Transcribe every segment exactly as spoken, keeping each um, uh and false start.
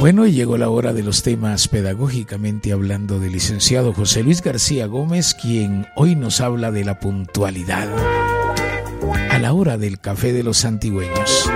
Bueno, y llegó la hora de los temas pedagógicamente hablando del licenciado José Luis García Gómez, quien hoy nos habla de la puntualidad a la hora del café de los antigüeños.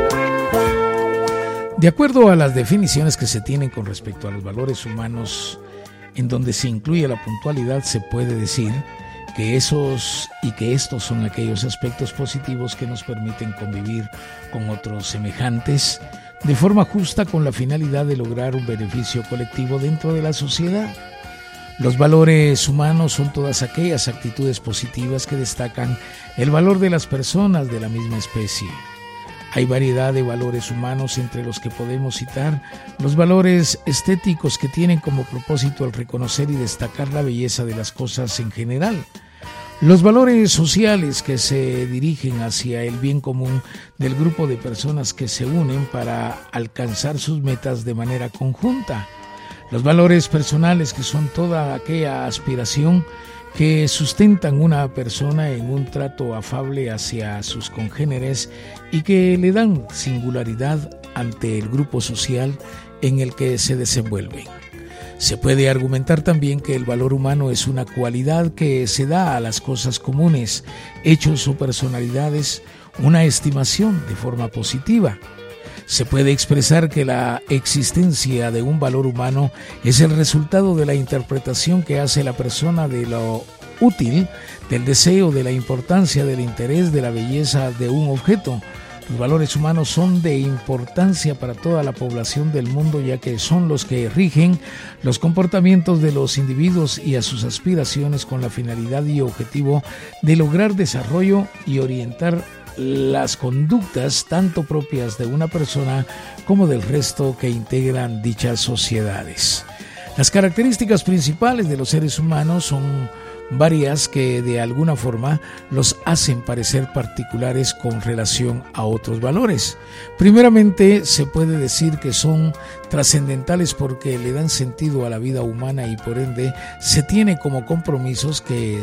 De acuerdo a las definiciones que se tienen con respecto a los valores humanos, en donde se incluye la puntualidad, se puede decir que esos y que estos son aquellos aspectos positivos que nos permiten convivir con otros semejantes de forma justa con la finalidad de lograr un beneficio colectivo dentro de la sociedad. Los valores humanos son todas aquellas actitudes positivas que destacan el valor de las personas de la misma especie. Hay variedad de valores humanos entre los que podemos citar los valores estéticos que tienen como propósito el reconocer y destacar la belleza de las cosas en general. Los valores sociales que se dirigen hacia el bien común del grupo de personas que se unen para alcanzar sus metas de manera conjunta. Los valores personales que son toda aquella aspiración que sustentan una persona en un trato afable hacia sus congéneres y que le dan singularidad ante el grupo social en el que se desenvuelven. Se puede argumentar también que el valor humano es una cualidad que se da a las cosas comunes, hechos o personalidades, una estimación de forma positiva. Se puede expresar que la existencia de un valor humano es el resultado de la interpretación que hace la persona de lo útil, del deseo, de la importancia, del interés, de la belleza de un objeto. Los valores humanos son de importancia para toda la población del mundo, ya que son los que rigen los comportamientos de los individuos y a sus aspiraciones con la finalidad y objetivo de lograr desarrollo y orientar las conductas tanto propias de una persona como del resto que integran dichas sociedades. Las características principales de los seres humanos son varias que de alguna forma los hacen parecer particulares con relación a otros valores. Primeramente, se puede decir que son trascendentales porque le dan sentido a la vida humana y por ende se tiene como compromisos que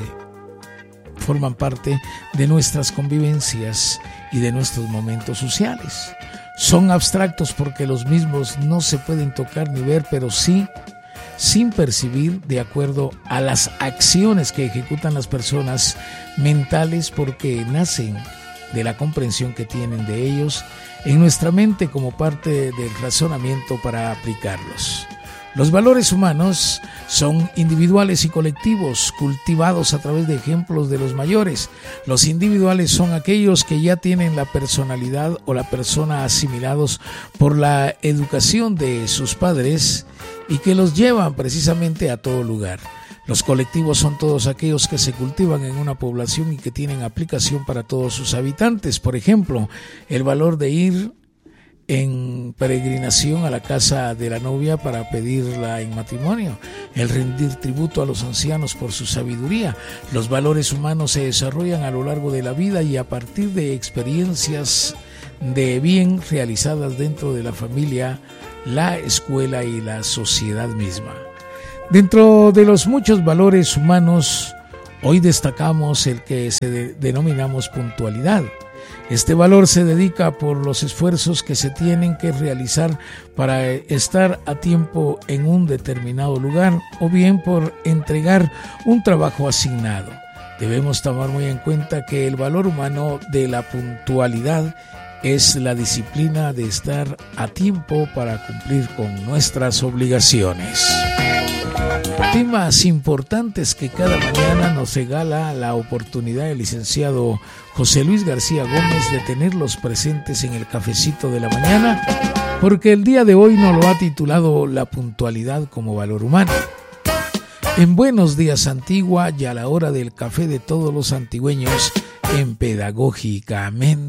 forman parte de nuestras convivencias y de nuestros momentos sociales. Son abstractos porque los mismos no se pueden tocar ni ver, pero sí sin percibir de acuerdo a las acciones que ejecutan las personas mentales porque nacen de la comprensión que tienen de ellos en nuestra mente como parte del razonamiento para aplicarlos. Los valores humanos son individuales y colectivos, cultivados a través de ejemplos de los mayores. Los individuales son aquellos que ya tienen la personalidad o la persona asimilados por la educación de sus padres y que los llevan precisamente a todo lugar. Los colectivos son todos aquellos que se cultivan en una población y que tienen aplicación para todos sus habitantes. Por ejemplo, el valor de ir en peregrinación a la casa de la novia para pedirla en matrimonio, el rendir tributo a los ancianos por su sabiduría. Los valores humanos se desarrollan a lo largo de la vida y a partir de experiencias de bien realizadas dentro de la familia, la escuela y la sociedad misma. Dentro de los muchos valores humanos, hoy destacamos el que se de- denominamos puntualidad. Este valor se dedica por los esfuerzos que se tienen que realizar para estar a tiempo en un determinado lugar o bien por entregar un trabajo asignado. Debemos tomar muy en cuenta que el valor humano de la puntualidad es la disciplina de estar a tiempo para cumplir con nuestras obligaciones. Temas importantes que cada mañana nos regala la oportunidad el licenciado José Luis García Gómez de tenerlos presentes en el cafecito de la mañana, porque el día de hoy nos lo ha titulado La puntualidad como valor humano. En Buenos Días Antigua y a la hora del café de todos los antigüeños en Pedagógicamente